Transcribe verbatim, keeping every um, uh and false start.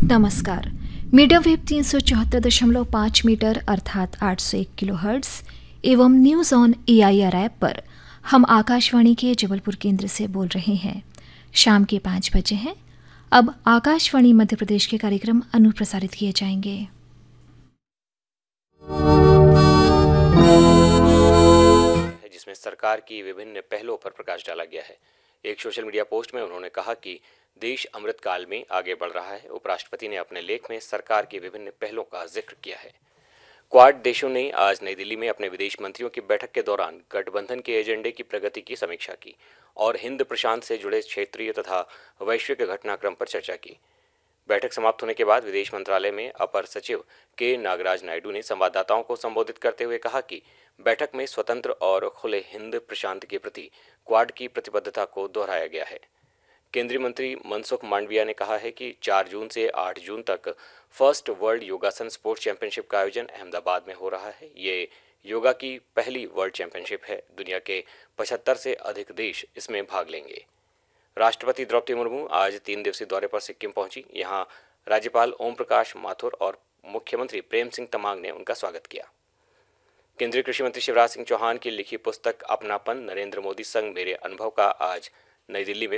नमस्कार। Medium wave तीन सौ चौहत्तर दशमलव पाँच मीटर अर्थात आठ सौ एक किलो हर्ट्स एवं news on A I R app पर हम आकाशवाणी के जबलपुर केंद्र से बोल रहे हैं। शाम के पाँच बजे हैं। अब आकाशवाणी मध्य प्रदेश के कार्यक्रम अनुप्रसारित किए जाएंगे। जिसमें सरकार की विभिन्न पहलों पर प्रकाश डाला गया है। एक सोशल मीडिया पोस्ट में उन्होंने कहा कि देश अमृत काल में आगे बढ़ रहा है। उपराष्ट्रपति ने अपने लेख में सरकार की विभिन्न पहलों का जिक्र किया है। क्वाड देशों ने आज नई दिल्ली में अपने विदेश मंत्रियों की बैठक के दौरान गठबंधन के एजेंडे की प्रगति की समीक्षा की और हिंद प्रशांत से जुड़े क्षेत्रीय तथा वैश्विक घटनाक्रम पर चर्चा की। बैठक समाप्त होने के बाद विदेश मंत्रालय में अपर सचिव के नागराज नायडू ने संवाददाताओं को संबोधित करते हुए कहा कि बैठक में स्वतंत्र और खुले हिंद प्रशांत के प्रति क्वाड की प्रतिबद्धता को दोहराया गया है। केंद्रीय मंत्री मनसुख मांडविया ने कहा है कि चार जून से आठ जून तक फर्स्ट वर्ल्ड योगासन स्पोर्ट्स चैंपियनशिप का आयोजन अहमदाबाद में हो रहा है। ये योगा की पहली वर्ल्ड चैंपियनशिप है। दुनिया के पचहत्तर से अधिक देश इसमें भाग लेंगे। राष्ट्रपति द्रौपदी मुर्मू आज तीन दिवसीय दौरे पर सिक्किम पहुंची। यहां राज्यपाल ओम प्रकाश माथुर और मुख्यमंत्री प्रेम सिंह तमांग ने उनका स्वागत किया। केंद्रीय कृषि मंत्री शिवराज सिंह चौहान की लिखी पुस्तक अपनापन नरेंद्र मोदी संग मेरे अनुभव का आज नई दिल्ली में